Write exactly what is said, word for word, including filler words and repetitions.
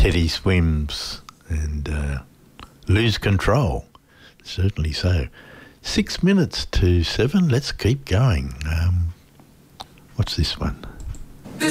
Teddy Swims and uh, Lose Control. Certainly so. Six minutes to seven. Let's keep going. Um, what's this one?